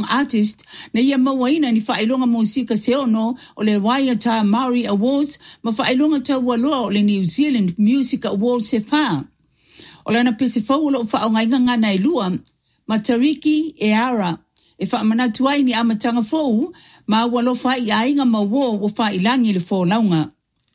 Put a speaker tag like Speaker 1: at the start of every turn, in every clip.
Speaker 1: Young Artist na ia mawaina ni whailonga musika seono o le Waiata Maori Awards ma whailonga taualoa o le New Zealand Music Awards se wha. O lana pese whaulo o whaongainga ngana i lua, Matariki e Ara, e whaamanatuai ni amatanga fau, ma walo whai ainga ma wo whailangi le wholaunga.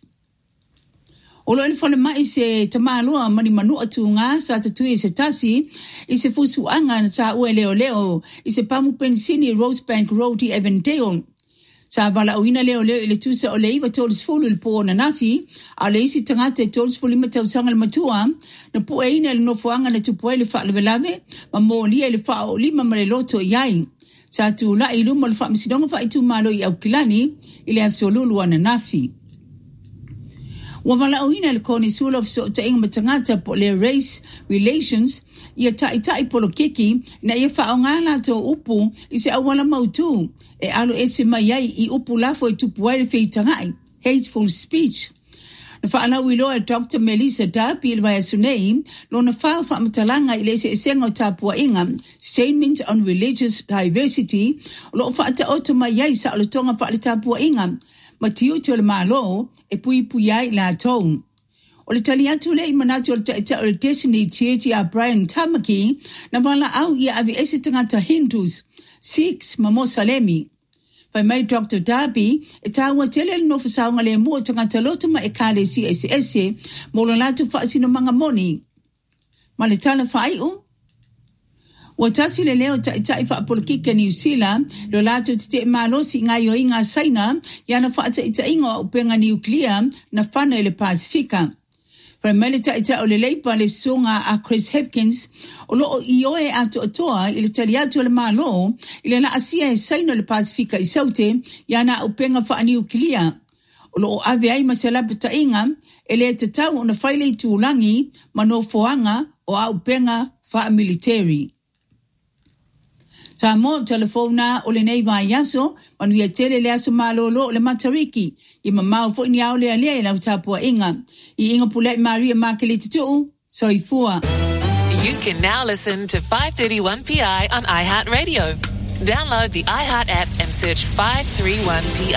Speaker 1: Olo ele fole mai se tamaloa mani manu atu ngā sa tatui se tasi i se fusu anga na sa ue leo leo i se pamu pensini Rosebank Road i Avondale. Sa vala uina leo leo ile tusa o le iwa tolis fulu il po na nafi a le isi tangate tolis fulu ima tau sanga le matua na po e ina le nofuanga na tupo ele wha levelave ma mo lia ele wha o lima ma le loto iai. Sa tu la ilu ma le wha misidonga wha itu malo i au kilani ile asolulu na nafi. Wawala oina le koni sula so ta inga matangata po le race relations ia tai polo kiki na ia whaongala to upu i se awala mautu e alo ese mai ai i upu lafo i tupu waile wheitangai, hateful speech. Na whaala uiloa Dr. Melissa Darby il vai asunei lo na whamatalanga i lese esenga o tapua inga Statement on Religious Diversity lo whaata oto mai ai sa alo tonga whaale tapua inga Matiu te o le malo e pui ai la tau. O le tali atu le imanatu o le Destiny Tieti a Brian Tamaki na wala au ia avi ese tangata Hindus, Sikhs, mamo Salemi. Vai mai Dr. Darby e taua tele le nofu saunga le mua tangata lotuma e kale si ese mo lo latu whaasino manga moni. Ma le tala whaiu? Watasi le leo tai whaapolokika New Zealand, lo lato te malosi ngai o inga saina, yana whaata ingo o penga nuclear na whana le Pasifika. Vai mele tai o le leipa le sunga a Chris Hopkins, o loo i oe ato atoa i le taliatu le malo, i le la asia e saina le Pasifika i saute, yana o penga wha nuclear. O loo ave ai masalapa inga, e le tatau o na whaile i tūlangi, mano foanga o au penga wha military. Sa mo telefona o le nei vai yaso, manu ia tele le aso malolo o le Matariki, i mamau fo ni au le alea i lau tapua inga. I inga pule Maria Makeliti tuu, soifua.
Speaker 2: You can now listen to 531PI on iHeartRadio. Download the iHeart app and search 531PI.